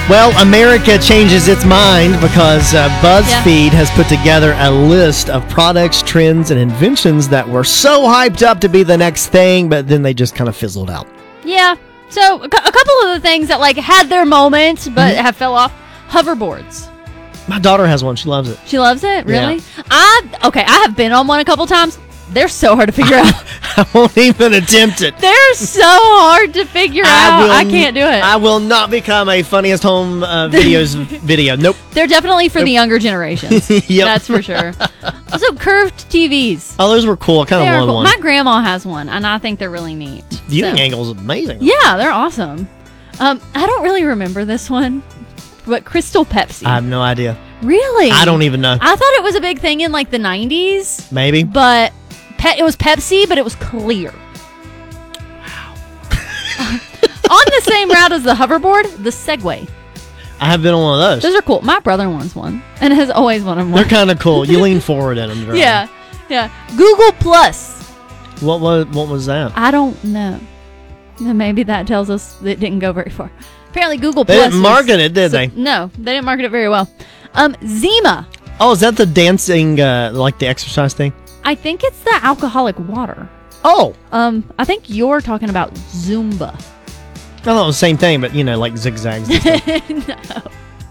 Well, America changes its mind because BuzzFeed has put together a list of products, trends, and inventions that were so hyped up to be the next thing, but then they just kind of fizzled out. Yeah. So a couple of the things that had their moment but have fell off. Hoverboards. My daughter has one. She loves it. She loves it? Really? Yeah. I have been on one a couple times. They're so hard to figure out. I won't even attempt it. They're so hard to figure out. I can't do it. I will not become a funniest home videos video. Nope. They're definitely for the younger generations. Yep. That's for sure. Also, curved TVs. Oh, those were cool. I kind of wanted one. My grandma has one, and I think they're really neat. Viewing angle is amazing. Yeah, they're awesome. I don't really remember this one, but Crystal Pepsi. I have no idea. Really? I don't even know. I thought it was a big thing in the 90s. Maybe. But it was Pepsi, but it was clear. Wow. On the same route as the hoverboard, the Segway. I have been on one of those. Those are cool. My brother wants one and has always wanted one. They're kind of cool. You lean forward in them. Yeah. Google Plus. What was that? I don't know. Maybe that tells us that it didn't go very far. Apparently, Google They Plus. didn't market it, did they? No, they didn't market it very well. Zima. Oh, is that the dancing, the exercise thing? I think it's the alcoholic water. Oh. I think you're talking about Zumba. I thought it was the same thing, but, like zigzags and stuff.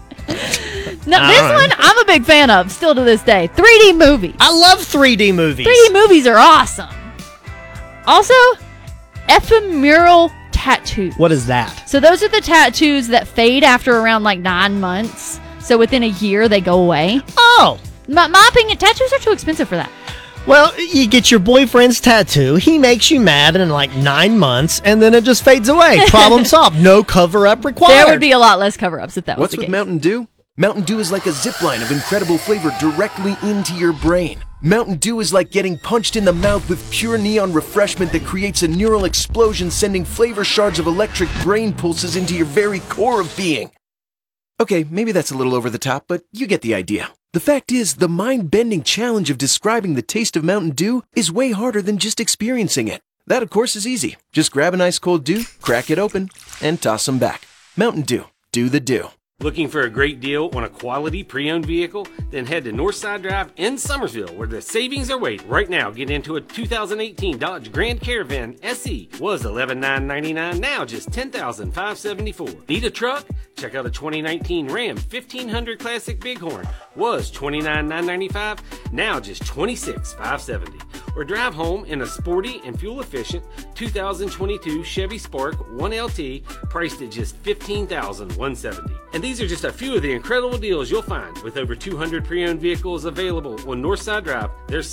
No, this one I'm a big fan of, still to this day. 3D movies. I love 3D movies. 3D movies are awesome. Also, ephemeral tattoos. What is that? So those are the tattoos that fade after around 9 months. So within a year, they go away. Oh. My opinion, tattoos are too expensive for that. Well, you get your boyfriend's tattoo. He makes you mad in 9 months, and then it just fades away. Problem solved. No cover-up required. There would be a lot less cover-ups if that was What's the with case. Mountain Dew? Mountain Dew is like a zipline of incredible flavor directly into your brain. Mountain Dew is like getting punched in the mouth with pure neon refreshment that creates a neural explosion, sending flavor shards of electric brain pulses into your very core of being. Okay, maybe that's a little over the top, but you get the idea. The fact is, the mind-bending challenge of describing the taste of Mountain Dew is way harder than just experiencing it. That, of course, is easy. Just grab an ice cold Dew, crack it open, and toss them back. Mountain Dew. Do the Dew. Looking for a great deal on a quality pre-owned vehicle? Then head to Northside Drive in Summersville, where the savings are waiting. Right now, get into a 2018 Dodge Grand Caravan SE. Was $11,999, now just $10,574. Need a truck? Check out a 2019 Ram 1500 Classic Bighorn. Was $29,995, now just $26,570. Or drive home in a sporty and fuel-efficient 2022 Chevy Spark 1LT, priced at just $15,170. And these are just a few of the incredible deals you'll find with over 200 pre-owned vehicles available on Northside Drive. There's